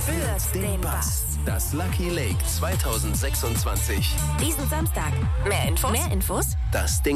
Spürt den Bass. Das Lucky Lake 2026. Diesen Samstag. Mehr Infos? Das Ding